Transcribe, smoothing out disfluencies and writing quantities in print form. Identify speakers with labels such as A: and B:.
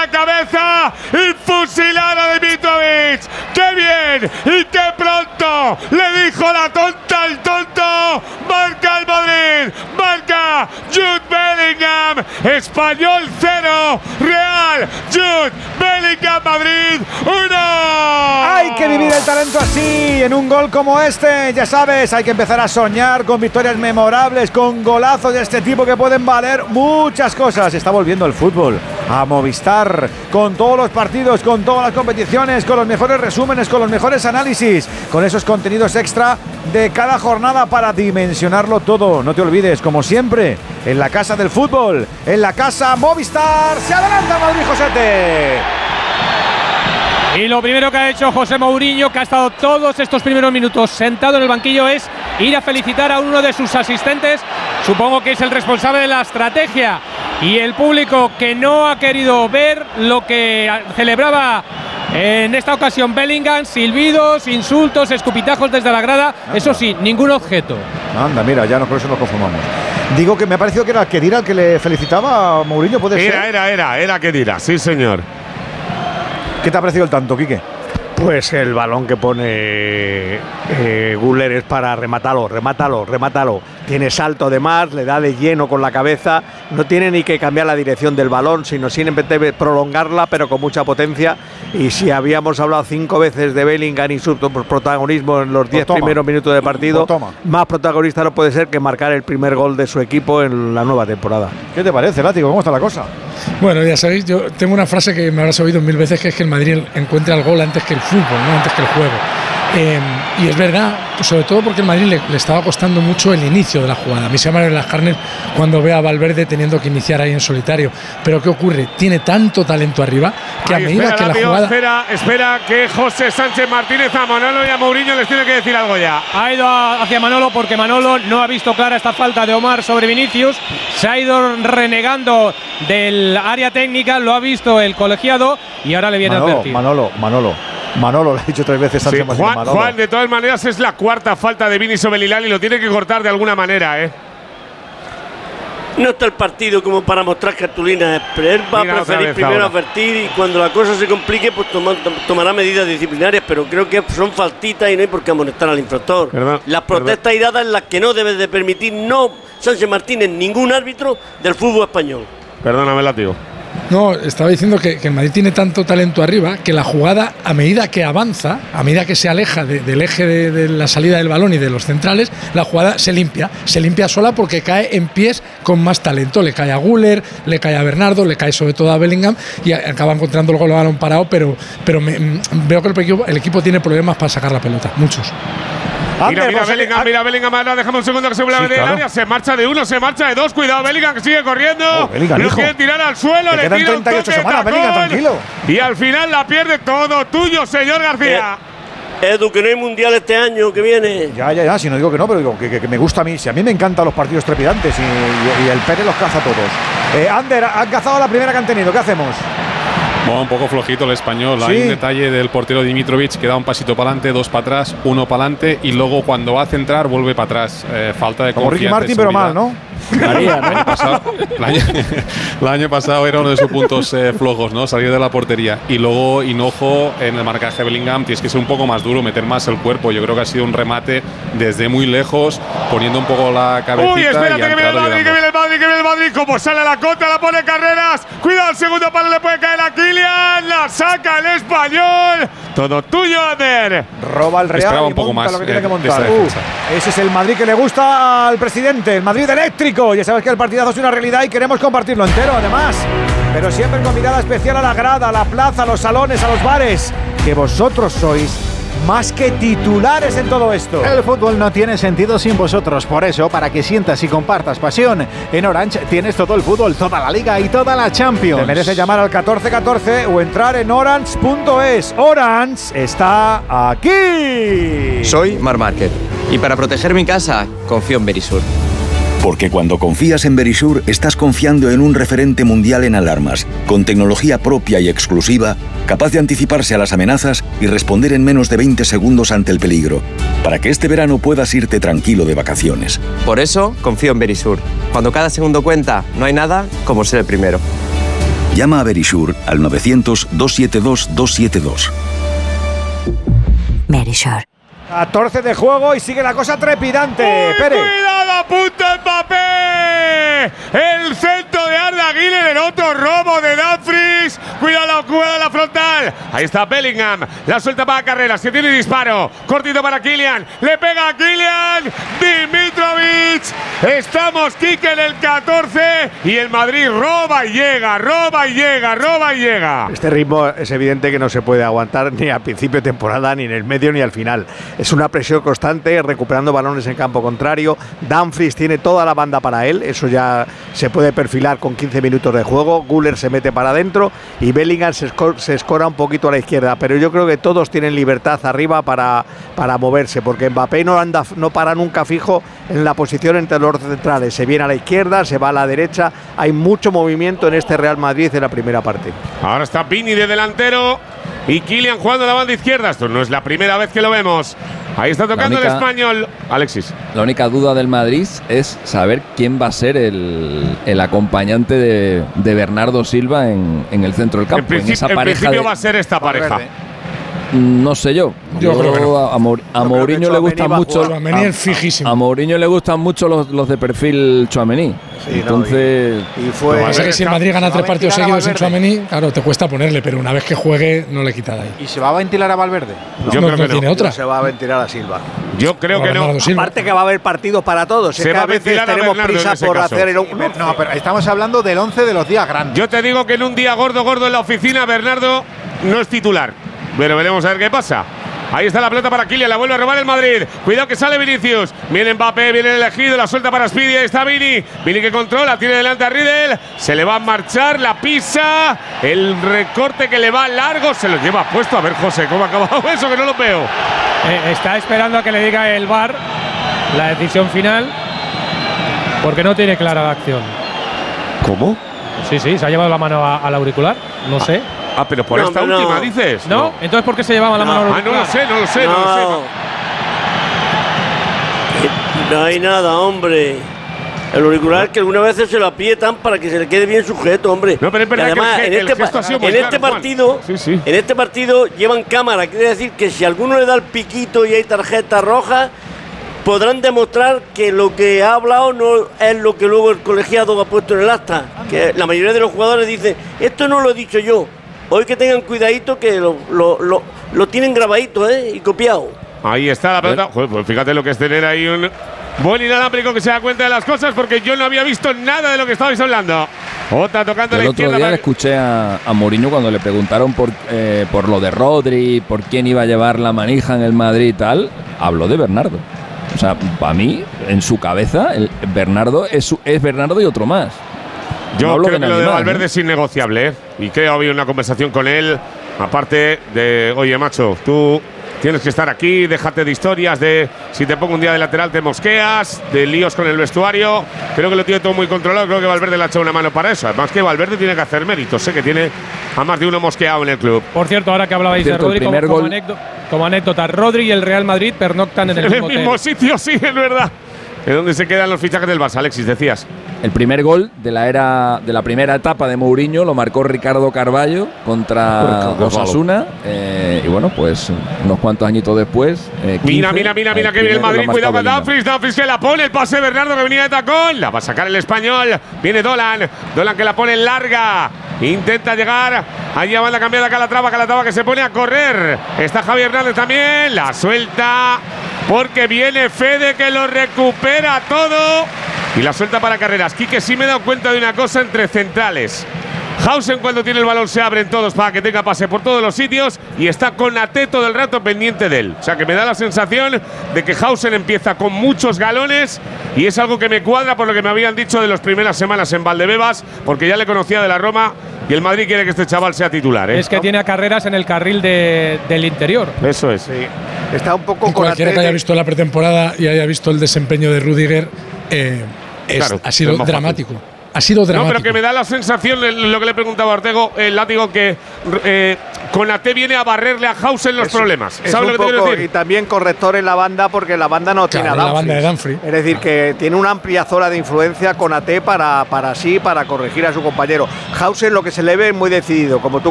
A: la cabeza y fusilar a Dimitrovic. ¡Qué bien! ¡Y qué pronto! Le dijo la tonta al tonto. Marca el Madrid. Marca Jude Bellingham. Español 0. Real Jude Bellingham Madrid 1.
B: Hay que vivir el talento así, en un gol como este. Ya sabes, hay que empezar a soñar con victorias memorables, con golazos de este tipo que pueden valer muchas cosas. Está volviendo el fútbol a Movistar, con todos los partidos, con todas las competiciones, con los mejores resúmenes, con los mejores análisis, con esos contenidos extra de cada jornada para dimensionarlo todo. No te olvides, como siempre, en la casa del fútbol, en la casa Movistar. Se adelanta Madrid, Josete.
C: Y lo primero que ha hecho José Mourinho, que ha estado todos estos primeros minutos sentado en el banquillo, es ir a felicitar a uno de sus asistentes. Supongo que es el responsable de la estrategia. Y el público que no ha querido ver lo que celebraba en esta ocasión Bellingham, silbidos, insultos, escupitajos desde la grada. Anda. Eso sí, ningún objeto.
B: Anda, mira, ya con eso nos conformamos. Digo que me ha parecido que era Khedira el que le felicitaba a Mourinho, ¿puede ser?
A: Era Khedira, sí señor.
B: ¿Qué te ha parecido el tanto, Quique?
D: Pues el balón que pone Güler es para remátalo. Tiene salto de más, le da de lleno con la cabeza. No tiene ni que cambiar la dirección del balón, sino simplemente prolongarla, pero con mucha potencia. Y si habíamos hablado 5 veces de Bellingham y su protagonismo en los 10 primeros minutos de partido, más protagonista no puede ser que marcar el primer gol de su equipo en la nueva temporada.
B: ¿Qué te parece, Látigo? ¿Cómo está la cosa?
E: Bueno, ya sabéis, yo tengo una frase que me habrás oído 1000 veces, que es que el Madrid encuentra el gol antes que el fútbol, no antes que el juego. Y es verdad, sobre todo porque el Madrid le estaba costando mucho el inicio de la jugada. A mí se me abren las carnes cuando veo a Valverde teniendo que iniciar ahí en solitario. Pero ¿qué ocurre? Tiene tanto talento arriba que a medida que la jugada…
A: Espera que José Sánchez Martínez a Manolo y a Mourinho les tiene que decir algo ya.
C: Ha ido hacia Manolo porque Manolo no ha visto clara esta falta de Omar sobre Vinicius. Se ha ido renegando del área técnica, lo ha visto el colegiado y ahora le viene a advertir.
B: Manolo, lo ha dicho 3 veces Sánchez Martínez.
A: Juan, de todas maneras es la 4ª falta de Vini sobre Lilal y lo tiene que cortar de alguna manera,
F: No está el partido como para mostrar cartulinas. Él va a preferir primero advertir y cuando la cosa se complique pues tomará medidas disciplinarias, pero creo que son faltitas y no hay por qué amonestar al infractor. Las protestas iradas en las que no debe de permitir Sánchez Martínez ningún árbitro del fútbol español.
A: Perdóname, Látigo.
E: No, estaba diciendo que el Madrid tiene tanto talento arriba que la jugada, a medida que avanza, a medida que se aleja del eje de la salida del balón y de los centrales, la jugada se limpia sola porque cae en pies con más talento. Le cae a Güler, le cae a Bernardo, le cae sobre todo a Bellingham y acaba encontrando el gol a balón parado, pero veo que el equipo tiene problemas para sacar la pelota, muchos.
A: Mira Bellingham, ahora déjame un segundo que se vuelve a el área, se marcha de 1, se marcha de 2, cuidado Bellingham que sigue corriendo, lo quiere tirar al suelo, le tira un toque,
B: semanas, Bellingham, tranquilo.
A: Y al final la pierde. Todo tuyo, señor García.
F: Edu, que no hay mundial este año que viene.
B: Ya, si no digo que no, pero digo que me gusta a mí. Si a mí me encantan los partidos trepidantes y el Pérez los caza todos. Ander, han cazado la primera que han tenido, ¿qué hacemos?
G: Bueno, un poco flojito el español. ¿Sí? Hay un detalle del portero Dimitrovic que da un pasito para adelante, 2 para atrás, 1 para adelante y luego cuando va a centrar vuelve para atrás. Falta de confianza.
B: Como Ricky Martin, pero mal, ¿no?
G: El año pasado era uno de sus puntos flojos, ¿no? Salir de la portería. Y luego Hinojo en el marcaje de Bellingham tienes que ser un poco más duro, meter más el cuerpo. Yo creo que ha sido un remate desde muy lejos, poniendo un poco la cabecita.
A: Uy, espérate, que viene el Madrid, como sale la contra, la pone Carreras. Cuidado, el segundo palo le puede caer a Kylian, la saca el español. Todo tuyo, Ander.
B: Roba el Real.
G: Esperaba un poco más
B: lo que tiene que montar. Ese es el Madrid que le gusta al presidente, el Madrid eléctrico. Ya sabes que el partidazo es una realidad y queremos compartirlo entero, además. Pero siempre con mirada especial a la grada, a la plaza, a los salones, a los bares. Que vosotros sois más que titulares en todo esto.
H: El fútbol no tiene sentido sin vosotros. Por eso, para que sientas y compartas pasión, en Orange tienes todo el fútbol, toda la Liga y toda la Champions.
B: Te merece llamar al 1414 o entrar en orange.es. Orange está aquí.
I: Soy Marc Márquez y para proteger mi casa confío en Verisur.
J: Porque cuando confías en Verisur, estás confiando en un referente mundial en alarmas, con tecnología propia y exclusiva, capaz de anticiparse a las amenazas y responder en menos de 20 segundos ante el peligro, para que este verano puedas irte tranquilo de vacaciones.
I: Por eso, confío en Verisur. Cuando cada segundo cuenta, no hay nada como ser el primero.
J: Llama a Verisure al 900-272-272.
K: Verisure.
B: 14 de juego y sigue la cosa trepidante. Pérez.
A: ¡Cuidado, a punto Mbappé! El centro de Arda Güler, el otro robo de Dumfries. Cuidado la frontal. Ahí está Bellingham. La suelta para Carreras, que tiene disparo. Cortito para Kylian. Le pega a Kylian. Dimitrovic. Estamos, Quique, en el 14. Y el Madrid roba y llega, roba y llega, roba y llega.
D: Este ritmo es evidente que no se puede aguantar ni al principio de temporada, ni en el medio, ni al final. Es una presión constante, recuperando balones en campo contrario. Dumfries tiene toda la banda para él, eso ya se puede perfilar con 15 minutos de juego. Güler se mete para adentro y Bellingham se escora un poquito a la izquierda, pero yo creo que todos tienen libertad arriba para moverse, porque Mbappé no para nunca fijo en la posición entre los centrales. Se viene a la izquierda, se va a la derecha. Hay mucho movimiento en este Real Madrid en la primera parte.
A: Ahora está Vini de delantero y Kylian jugando a la banda izquierda. Esto no es la primera vez que lo vemos. Ahí está tocando el español. Alexis.
L: La única duda del Madrid es saber quién va a ser el acompañante de Bernardo Silva en el centro del campo.
A: En principio va a ser esta pareja.
L: No sé yo.
E: Yo creo que no.
L: A Mourinho le gustan mucho.
E: Tchouaméni es fijísimo.
L: A Mourinho le gustan mucho los de perfil Tchouaméni.
D: Sí,
L: entonces.
E: Lo que pasa es que si el Madrid gana 3 partidos seguidos en Tchouaméni, claro, te cuesta ponerle, pero una vez que juegue, no le quita de ahí.
H: ¿Y se va a ventilar a Valverde?
A: Yo creo que
E: tiene otra.
D: Se va a ventilar a Silva.
A: Yo creo que no.
D: Aparte que va a haber partidos para todos.
A: Se va a ventilar a
D: tenemos
A: Bernardo
D: prisa por hacer el.
H: No, pero estamos hablando del 11 de los días grandes.
A: Yo te digo que en un día gordo en la oficina, Bernardo no es titular. Pero veremos a ver qué pasa. Ahí está la pelota para Kylian, la vuelve a robar el Madrid. Cuidado que sale Vinicius. Viene Mbappé, viene el elegido, la suelta para Speedy. Ahí está Vini. Vini que controla, tiene delante a Riedel. Se le va a marchar, la pisa. El recorte que le va largo, se lo lleva puesto. A ver, José, ¿cómo ha acabado eso? Que no lo veo.
C: Está esperando a que le diga el VAR la decisión final, porque no tiene clara la acción.
A: ¿Cómo?
C: Sí, se ha llevado la mano al auricular. No sé.
A: Ah, pero por esta última dices.
C: ¿No? Entonces, ¿por qué se llevaba la mano al auricular?
A: No lo sé.
F: No hay nada, hombre. El auricular que algunas veces se lo aprietan para que se le quede bien sujeto, hombre.
A: No, pero es verdad
F: además,
A: que el gesto ha sido muy claro,
F: en este partido llevan cámara. Quiere decir que si alguno le da el piquito y hay tarjeta roja, podrán demostrar que lo que ha hablado no es lo que luego el colegiado ha puesto en el acta. Que la mayoría de los jugadores dicen, esto no lo he dicho yo. Hoy que tengan cuidadito que lo tienen grabadito y copiado.
A: Ahí está la pelota. Joder, pues fíjate lo que es tener ahí un buen inalámbrico que se da cuenta de las cosas, porque yo no había visto nada de lo que estabais hablando. Otra tocando la izquierda.
L: El otro día le escuché a Mourinho cuando le preguntaron por lo de Rodri, por quién iba a llevar la manija en el Madrid y tal. Habló de Bernardo. O sea, para mí, en su cabeza, Bernardo es Bernardo y otro más.
A: Yo creo que lo de Valverde es innegociable, y creo que ha habido una conversación con él, aparte de, oye, macho, tú tienes que estar aquí, déjate de historias de si te pongo un día de lateral te mosqueas, de líos con el vestuario. Creo que lo tiene todo muy controlado, creo que Valverde le ha echado una mano para eso. Además que Valverde tiene que hacer méritos, sé que tiene a más de uno mosqueado en el club.
C: Por cierto, ahora que hablabais de Rodri, como anécdota, Rodri y el Real Madrid pernoctan en el
A: mismo sitio, sí, es verdad. ¿De dónde se quedan los fichajes del Barça, Alexis, decías?
L: El primer gol de la primera etapa de Mourinho lo marcó Ricardo Carballo contra Osasuna. Y bueno, pues unos cuantos añitos después.
A: 15, mira que viene el Madrid. Cuidado con Dumfries que la pone. El pase de Bernardo que venía de tacón. La va a sacar el español. Viene Dolan que la pone larga. Intenta llegar. Allá va la cambiada Calatrava que se pone a correr. Está Javier Hernández también. La suelta. Porque viene Fede que lo recupera todo. Y la suelta para Carreras. Quique, sí me he dado cuenta de una cosa entre centrales. Hausen, cuando tiene el balón, se abren todos para que tenga pase por todos los sitios. Y está con Ate todo el rato pendiente de él. O sea que me da la sensación de que Hausen empieza con muchos galones. Y es algo que me cuadra por lo que me habían dicho de las primeras semanas en Valdebebas. Porque ya le conocía de la Roma. Y el Madrid quiere que este chaval sea titular.
C: Es que tiene a Carreras en el carril del interior.
A: Eso es.
D: Sí. Está un poco con
E: cualquiera que haya visto la pretemporada y haya visto el desempeño de Rüdiger,
A: claro,
E: ha sido dramático. ha sido dramático.
A: No, pero que me da la sensación, lo que le preguntaba a Ortego, el látigo, que Konaté viene a barrerle a Hausen los problemas. ¿Sabes lo que te quiero decir?
D: Y también corrector en la banda, porque la banda no tiene a Dumfries.
E: La banda de Dumfries.
D: Es decir, que tiene una amplia zona de influencia Konaté para corregir a su compañero. Hausen lo que se le ve es muy decidido, como tú